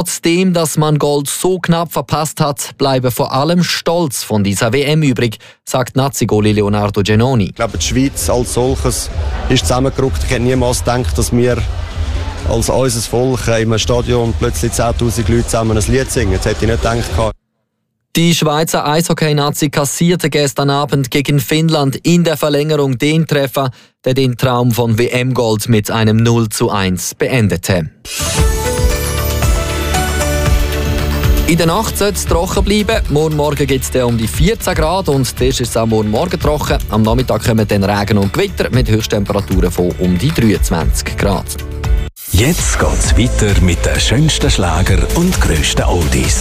Trotzdem, dass man Gold so knapp verpasst hat, bleibe vor allem Stolz von dieser WM übrig, sagt Nazi-Goalie Leonardo Genoni. Ich glaube, die Schweiz als solches ist zusammengerückt. Ich hätte niemals gedacht, dass wir als unser Volk in einem Stadion plötzlich 10'000 Leute zusammen ein Lied singen. Das hätte ich nicht gedacht. Die Schweizer Eishockey-Nazi kassierte gestern Abend gegen Finnland in der Verlängerung den Treffer, der den Traum von WM-Gold mit einem 0:1 beendete. In der Nacht soll es trocken bleiben. Morgen gibt es um die 14 Grad und zuerst ist es auch morgen trocken. Am Nachmittag kommen dann Regen und Gewitter mit Höchsttemperaturen von um die 23 Grad. Jetzt geht's weiter mit den schönsten Schlager und grössten Oldies.